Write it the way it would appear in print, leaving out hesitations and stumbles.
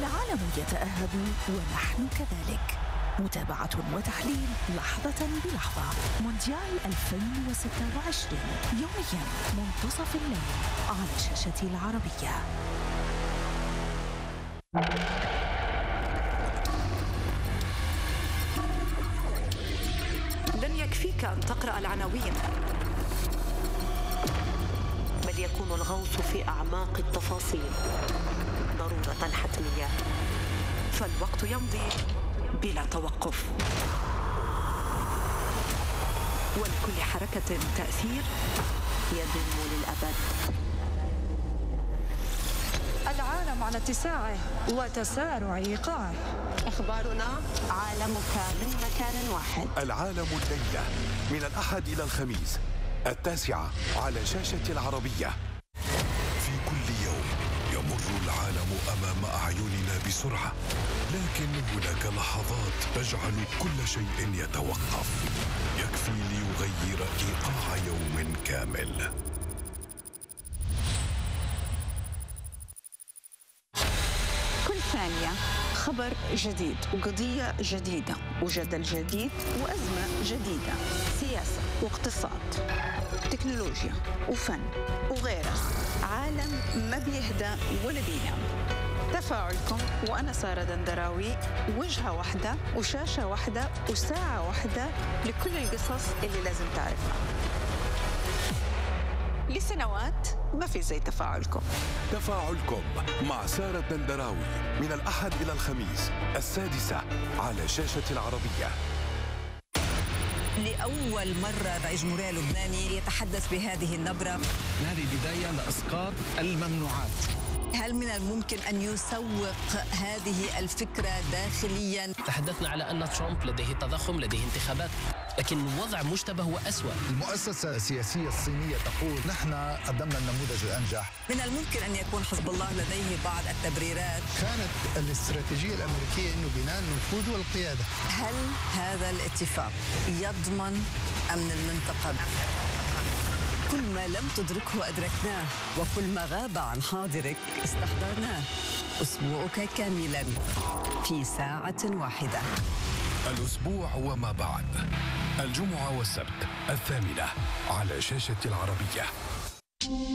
العالم يتأهب ونحن كذلك. متابعة وتحليل لحظة بلحظة. مونديال 2026 يوميا منتصف الليل على شاشة العربية. لن يكفيك أن تقرأ العناوين، بل يكون الغوص في أعماق التفاصيل ضرورة حتمية، فالوقت يمضي بلا توقف، ولكل حركة تأثير يدوم للأبد. العالم على اتساعه وتسارع إيقاعه. أخبارنا عالمك من مكان واحد. العالم الليلة من الأحد إلى الخميس 9:00 على شاشة العربية. في كل يوم يمر العالم أمام أعيننا بسرعة، لكن هناك لحظات تجعل كل شيء يتوقف، يكفي ليغير إيقاع يوم كامل. كل ثانية خبر جديد وقضية جديدة وجدل جديد وأزمة جديدة، سياسة واقتصاد، تكنولوجيا وفن وغيرها. عالم ما بيهدى ولا بينام. تفاعلكم وأنا سارة دندراوي، وجهة واحدة وشاشة واحدة وساعة واحدة لكل القصص اللي لازم تعرفها. لسنوات ما في زي تفاعلكم. تفاعلكم مع سارة دندراوي من الأحد إلى الخميس 6:00 على شاشة العربية. لأول مرة رئيس جمهورية لبناني يتحدث بهذه النبرة. هذه بداية لإسقاط الممنوعات. هل من الممكن أن يسوق هذه الفكرة داخليا؟ تحدثنا على أن ترامب لديه تضخم، لديه انتخابات، لكن الوضع مشتبه وأسوأ. المؤسسة السياسية الصينية تقول نحن قدمنا النموذج الأنجح. من الممكن أن يكون حزب الله لديه بعض التبريرات. كانت الاستراتيجية الأمريكية أنه بناء النفوذ والقيادة. هل هذا الاتفاق يضمن أمن المنطقة؟ كل ما لم تدركه أدركناه، وكل ما غاب عن حاضرك استحضرناه. أسبوعك كاملا في ساعة واحدة. الأسبوع وما بعد، الجمعة والسبت 8:00 على شاشة العربية.